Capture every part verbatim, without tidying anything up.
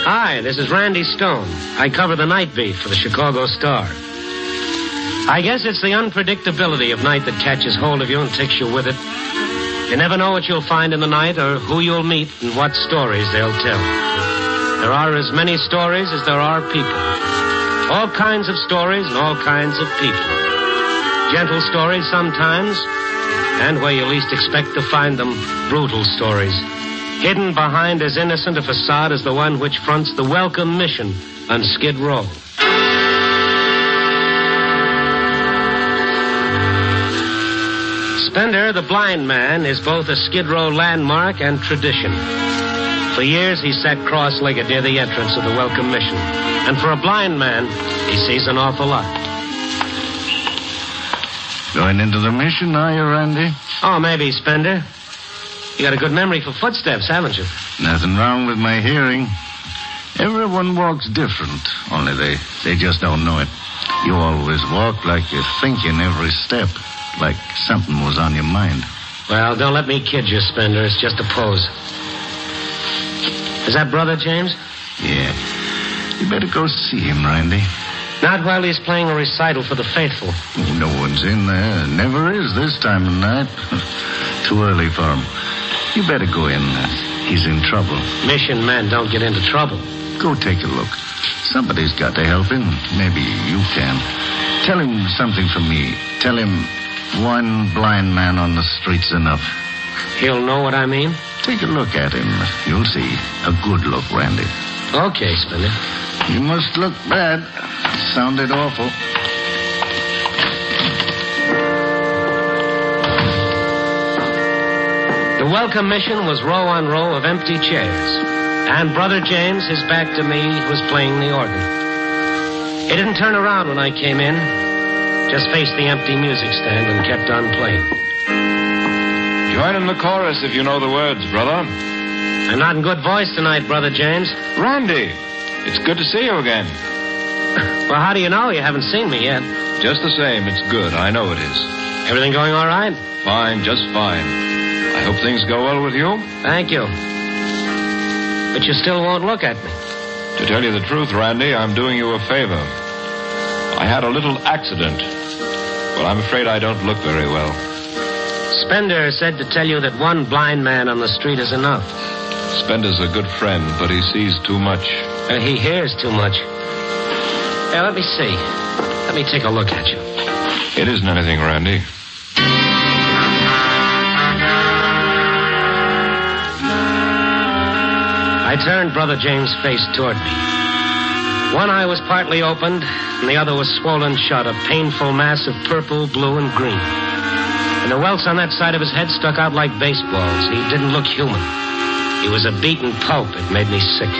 Hi, this is Randy Stone. I cover the night beat for the Chicago Star. I guess it's the unpredictability of night that catches hold of you and takes you with it. You never know what you'll find in the night or who you'll meet and what stories they'll tell. There are as many stories as there are people. All kinds of stories and all kinds of people. Gentle stories sometimes, and where you least expect to find them, brutal stories. Hidden behind as innocent a facade as the one which fronts the Welcome Mission on Skid Row. Spender, the blind man, is both a Skid Row landmark and tradition. For years, he sat cross-legged near the entrance of the Welcome Mission. And for a blind man, he sees an awful lot. Going into the mission, are you, Randy? Oh, maybe, Spender. You got a good memory for footsteps, haven't you? Nothing wrong with my hearing. Everyone walks different, only they, they just don't know it. You always walk like you're thinking every step, like something was on your mind. Well, don't let me kid you, Spender. It's just a pose. Is that Brother James? Yeah. You better go see him, Randy. Not while he's playing a recital for the faithful. No one's in there. Never is this time of night. Too early for him. You better go in. He's in trouble. Mission men don't get into trouble. Go take a look. Somebody's got to help him. Maybe you can. Tell him something from me. Tell him one blind man on the street's enough. He'll know what I mean? Take a look at him. You'll see. A good look, Randy. Okay, Spender. You must look bad. Sounded awful. The Welcome Mission was row on row of empty chairs. And Brother James, his back to me, was playing the organ. He didn't turn around when I came in. Just faced the empty music stand and kept on playing. Join in the chorus if you know the words, brother. I'm not in good voice tonight, Brother James. Randy, it's good to see you again. Well, how do you know? You haven't seen me yet. Just the same, it's good. I know it is. Everything going all right? Fine, just fine. I hope things go well with you. Thank you. But you still won't look at me. To tell you the truth, Randy, I'm doing you a favor. I had a little accident. Well, I'm afraid I don't look very well. Spender said to tell you that one blind man on the street is enough. Spender's a good friend, but he sees too much. Uh, he hears too much. Now, let me see. Let me take a look at you. It isn't anything, Randy. I turned Brother James' face toward me. One eye was partly opened, and the other was swollen shut, a painful mass of purple, blue, and green. And the welts on that side of his head stuck out like baseballs. He didn't look human. He was a beaten pulp. It made me sick.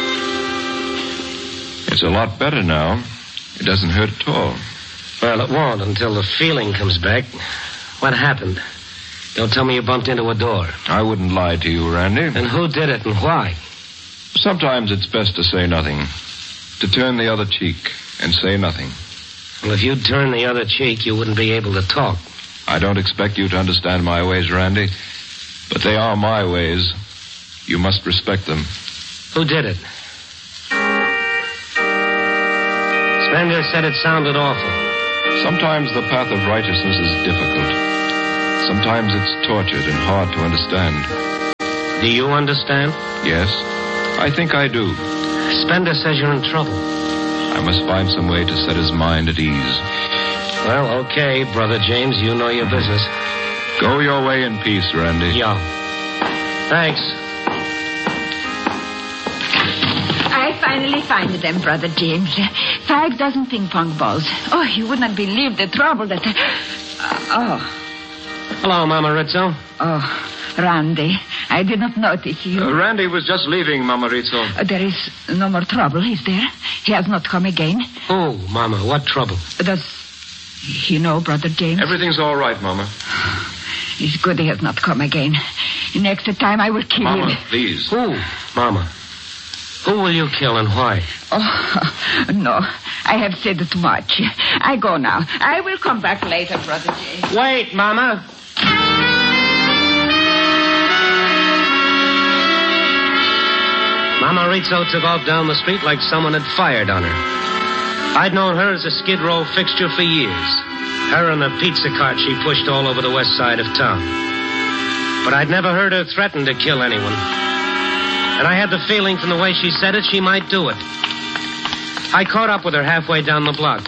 It's a lot better now. It doesn't hurt at all. Well, it won't until the feeling comes back. What happened? Don't tell me you bumped into a door. I wouldn't lie to you, Randy. And who did it and why? Sometimes it's best to say nothing. To turn the other cheek and say nothing. Well, if you'd turn the other cheek, you wouldn't be able to talk. I don't expect you to understand my ways, Randy. But they are my ways. You must respect them. Who did it? Spender said it sounded awful. Sometimes the path of righteousness is difficult. Sometimes it's tortured and hard to understand. Do you understand? Yes, I think I do. Spender says you're in trouble. I must find some way to set his mind at ease. Well, okay, Brother James, you know your business. Go your way in peace, Randy. Yeah. Thanks. I finally find them, Brother James. Five dozen ping-pong balls. Oh, you would not believe the trouble that I... Uh, oh. Hello, Mama Rizzo. Oh, Randy, I did not notice you. Uh, Randy was just leaving, Mama Rizzo. Uh, there is no more trouble, is there? He has not come again. Oh, Mama, what trouble? Does he know, Brother James? Everything's all right, Mama. It's good he has not come again. Next time I will kill Mama, him. please. Who, Mama? Who will you kill and why? Oh, no. I have said too much. I go now. I will come back later, Brother James. Wait, Mama. Mama Rizzo took off down the street like someone had fired on her. I'd known her as a Skid Row fixture for years. Her and the pizza cart she pushed all over the west side of town. But I'd never heard her threaten to kill anyone. And I had the feeling from the way she said it, she might do it. I caught up with her halfway down the block.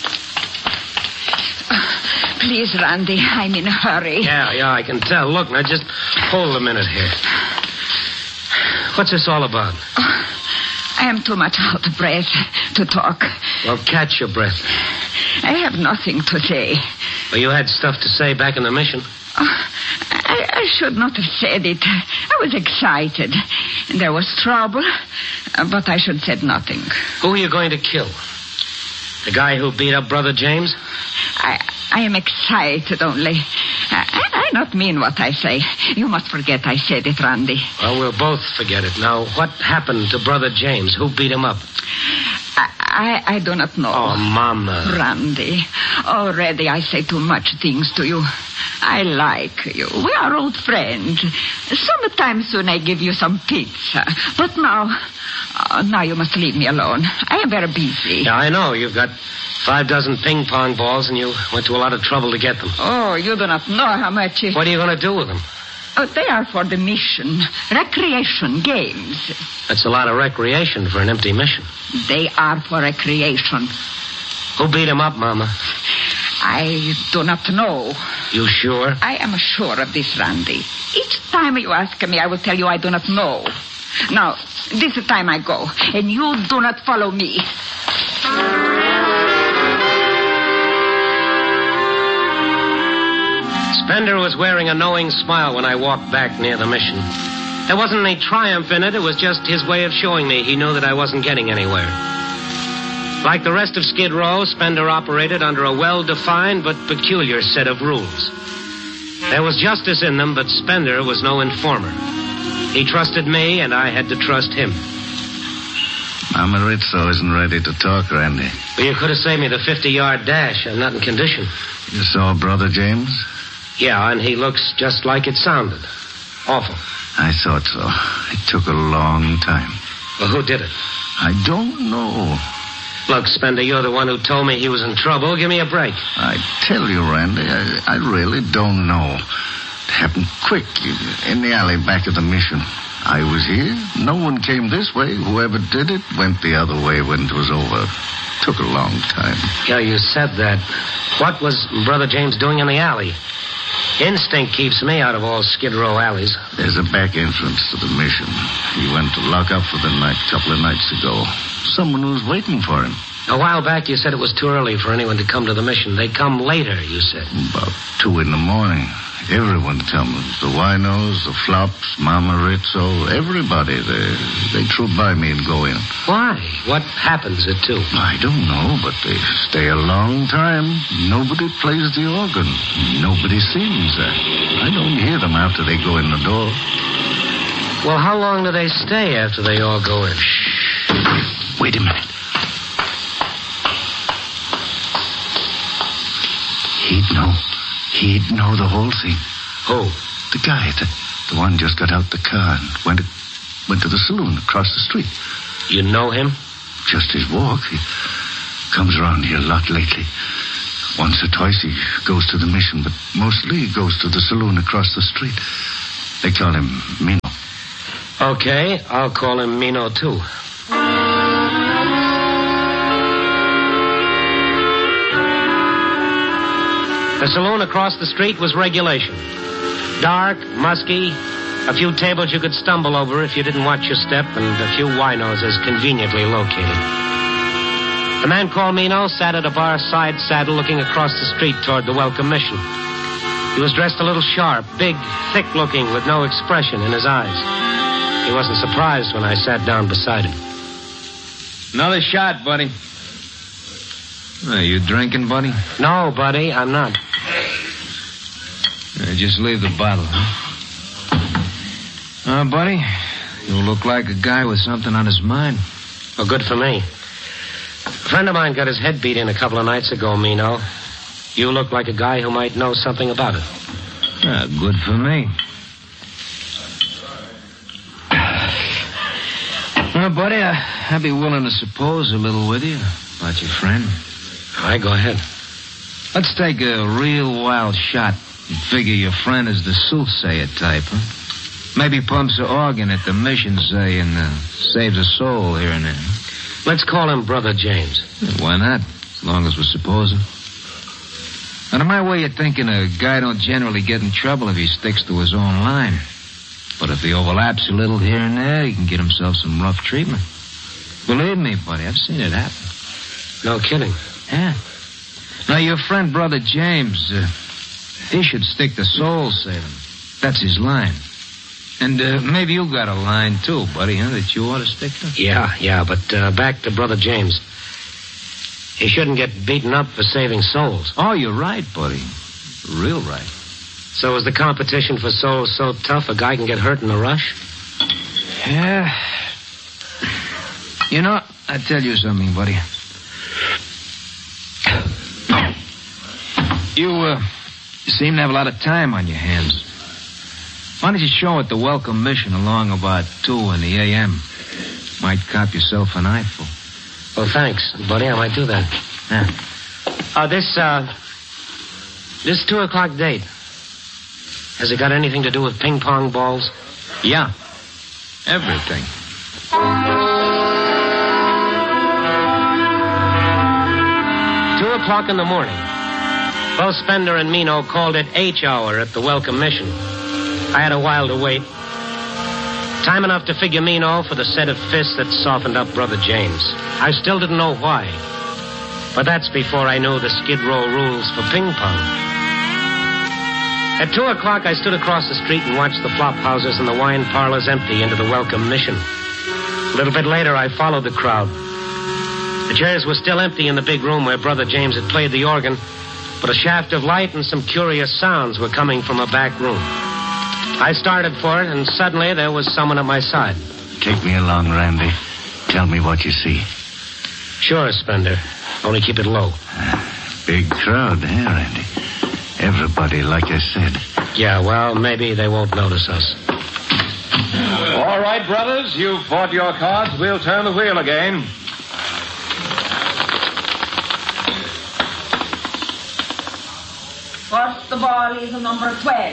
Please, Randy, I'm in a hurry. Yeah, yeah, I can tell. Look, now just hold a minute here. What's this all about? Oh, I am too much out of breath to talk. Well, catch your breath. I have nothing to say. Well, you had stuff to say back in the mission. Oh, I, I should not have said it. I was excited. There was trouble, but I should have said nothing. Who are you going to kill? The guy who beat up Brother James? I I am excited only. And I not mean what I say. You must forget I said it, Randy. Well, we'll both forget it. Now, what happened to Brother James? Who beat him up? I, I, I do not know. Oh, Mama. Randy, already I say too much things to you. I like you. We are old friends. Sometime soon I give you some pizza. But now, uh, now you must leave me alone. I am very busy. Yeah, I know. You've got five dozen ping pong balls and you went to a lot of trouble to get them. Oh, you do not know how much... What are you going to do with them? Oh, they are for the mission. Recreation games. That's a lot of recreation for an empty mission. They are for recreation. Who beat him up, Mama? I do not know. You sure? I am sure of this, Randy. Each time you ask me, I will tell you I do not know. Now, this time I go, and you do not follow me. Spender was wearing a knowing smile when I walked back near the mission. There wasn't any triumph in it. It was just his way of showing me he knew that I wasn't getting anywhere. Like the rest of Skid Row, Spender operated under a well-defined but peculiar set of rules. There was justice in them, but Spender was no informer. He trusted me, and I had to trust him. Mama Rizzo isn't ready to talk, Randy. Well, you could have saved me the fifty-yard dash. I'm not in condition. You saw Brother James? Yeah, and he looks just like it sounded. Awful. I thought so. It took a long time. Well, who did it? I don't know. Look, Spender, you're the one who told me he was in trouble. Give me a break. I tell you, Randy, I, I really don't know. It happened quick, in the alley back of the mission. I was here. No one came this way. Whoever did it went the other way when it was over. It took a long time. Yeah, you said that. What was Brother James doing in the alley? Instinct keeps me out of all Skid Row alleys. There's a back entrance to the mission. He went to lock up for the night a couple of nights ago. Someone was waiting for him. A while back, you said it was too early for anyone to come to the mission. They come later, you said. About two in the morning. Everyone comes. The winos, the flops, Mama Rizzo, everybody. They, they troop by me and go in. Why? What happens at two? I don't know, but they stay a long time. Nobody plays the organ. Nobody sings. I don't hear them after they go in the door. Well, how long do they stay after they all go in? Shh. Wait a minute. He'd know. He'd know the whole thing. Who? The guy, the, the one just got out the car and went to, went to the saloon across the street. You know him? Just his walk. He comes around here a lot lately. Once or twice he goes to the mission, but mostly he goes to the saloon across the street. They call him Mino. Okay, I'll call him Mino, too. The saloon across the street was regulation. Dark, musky, a few tables you could stumble over if you didn't watch your step, and a few winos as conveniently located. The man called Mino sat at a bar side saddle looking across the street toward the welcome mission. He was dressed a little sharp, big, thick-looking, with no expression in his eyes. He wasn't surprised when I sat down beside him. Another shot, buddy. Are you drinking, buddy? No, buddy, I'm not. Uh, just leave the bottle, huh? Uh, buddy, you look like a guy with something on his mind. Well, good for me. A friend of mine got his head beat in a couple of nights ago, Mino. You look like a guy who might know something about it. Uh, good for me. Well, buddy, I, I'd be willing to suppose a little with you about your friend. All right, go ahead. Let's take a real wild shot and figure your friend is the soothsayer type, huh? Maybe pumps an organ at the mission, say, and uh, saves a soul here and there. Let's call him Brother James. Yeah, why not? As long as we're supposing. Now, to my way of thinking, a guy don't generally get in trouble if he sticks to his own line. But if he overlaps a little here and there, he can get himself some rough treatment. Believe me, buddy, I've seen it happen. No kidding. Yeah. Now, your friend, Brother James, uh, he should stick to soul saving. That's his line. And uh, maybe you got a line, too, buddy, huh, that you ought to stick to? Yeah, yeah, but uh, back to Brother James. He shouldn't get beaten up for saving souls. Oh, you're right, buddy. Real right. So is the competition for souls so tough a guy can get hurt in a rush? Yeah. You know, I tell you something, buddy. You, uh, you seem to have a lot of time on your hands. Why don't you show at the welcome mission along about two in the A M? Might cop yourself an eyeful. Well, thanks, buddy. I might do that. Yeah. Uh, this, uh, this two o'clock date, has it got anything to do with ping pong balls? Yeah. Everything. Two o'clock in the morning. Both Spender and Mino called it H hour at the welcome mission. I had a while to wait. Time enough to figure Mino for the set of fists that softened up Brother James. I still didn't know why. But that's before I knew the Skid Row rules for ping pong. At two o'clock, I stood across the street and watched the flop houses and the wine parlors empty into the welcome mission. A little bit later, I followed the crowd. The chairs were still empty in the big room where Brother James had played the organ, but a shaft of light and some curious sounds were coming from a back room. I started for it, and suddenly there was someone at my side. Take me along, Randy. Tell me what you see. Sure, Spender. Only keep it low. Uh, big crowd, eh, Randy? Everybody, like I said. Yeah, well, maybe they won't notice us. All right, brothers, you've bought your cards. We'll turn the wheel again. First of all is number twelve.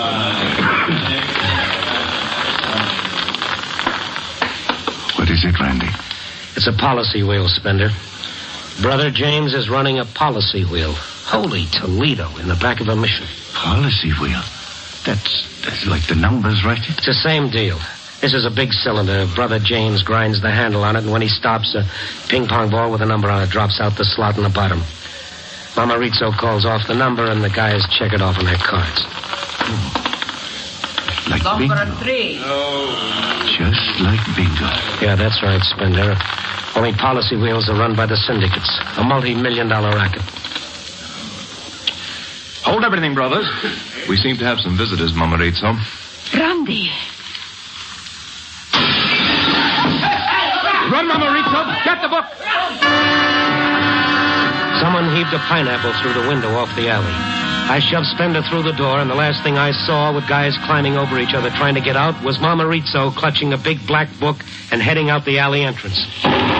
What is it, Randy? It's a policy wheel, Spender. Brother James is running a policy wheel. Holy Toledo, in the back of a mission. Policy wheel? That's, that's like the numbers, right? It's the same deal. This is a big cylinder. Brother James grinds the handle on it, and when he stops, a ping-pong ball with a number on it drops out the slot in the bottom. Mama Rizzo calls off the number, and the guys check it off on their cards. Oh. Like number bingo. three. Oh. Just like bingo. Yeah, that's right, Spender. Only policy wheels are run by the syndicates. A multi-million dollar racket. Hold everything, brothers. We seem to have some visitors, Mama Rizzo. Randy. Run, Mama Rizzo. Get the book. Someone heaved a pineapple through the window off the alley. I shoved Spender through the door, and the last thing I saw, with guys climbing over each other trying to get out, was Mama Rizzo clutching a big black book and heading out the alley entrance.